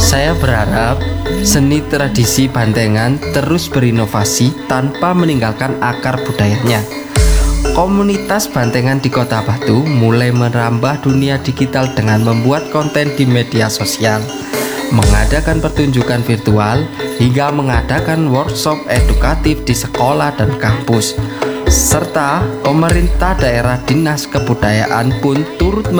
Saya berharap seni tradisi Bantengan terus berinovasi tanpa meninggalkan akar budayanya. Komunitas Bantengan di Kota Batu mulai merambah dunia digital dengan membuat konten di media sosial, mengadakan pertunjukan virtual, hingga mengadakan workshop edukatif di sekolah dan kampus. Serta pemerintah daerah Dinas Kebudayaan pun turut